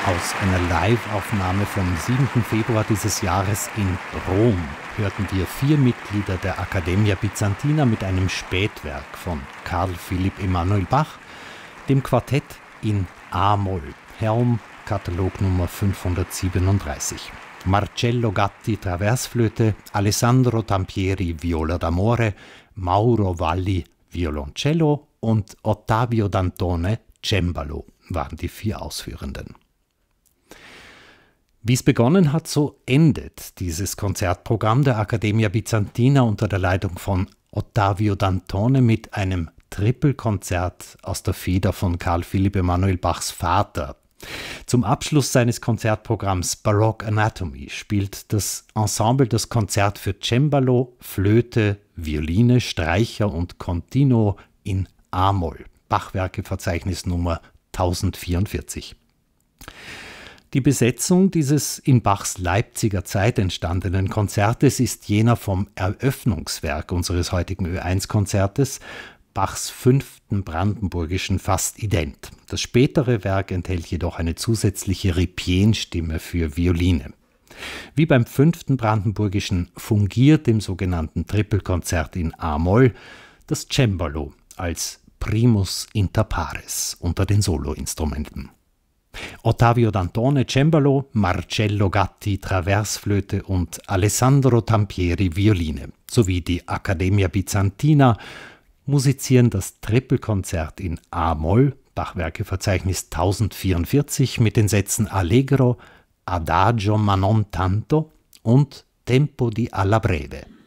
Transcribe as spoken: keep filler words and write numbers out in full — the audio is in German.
Aus einer Live-Aufnahme vom siebten Februar dieses Jahres in Rom hörten wir vier Mitglieder der Accademia Byzantina mit einem Spätwerk von Carl Philipp Emanuel Bach, dem Quartett in A-Moll, Helm, Katalog Nummer fünfhundertsiebenunddreißig. Marcello Gatti Traversflöte, Alessandro Tampieri Viola d'Amore, Mauro Valli Violoncello und Ottavio Dantone Cembalo waren die vier Ausführenden. Wie es begonnen hat, so endet dieses Konzertprogramm der Accademia Byzantina unter der Leitung von Ottavio Dantone mit einem Trippelkonzert aus der Feder von Carl Philipp Emanuel Bachs Vater. Zum Abschluss seines Konzertprogramms Baroque Anatomy spielt das Ensemble das Konzert für Cembalo, Flöte, Violine, Streicher und Continuo in A-Moll, Bachwerkeverzeichnis Nummer tausendvierundvierzig. Die Besetzung dieses in Bachs Leipziger Zeit entstandenen Konzertes ist jener vom Eröffnungswerk unseres heutigen Ö eins Konzertes, Bachs fünften Brandenburgischen, fast ident. Das spätere Werk enthält jedoch eine zusätzliche Ripienstimme für Violine. Wie beim fünften Brandenburgischen fungiert im sogenannten Trippelkonzert in A-Moll das Cembalo als Primus inter pares unter den Soloinstrumenten. Ottavio Dantone Cembalo, Marcello Gatti Traversflöte und Alessandro Tampieri Violine sowie die Accademia Byzantina musizieren das Trippelkonzert in A-Moll, Bachwerkeverzeichnis tausendvierundvierzig, mit den Sätzen Allegro, Adagio ma non tanto und Tempo di alla breve.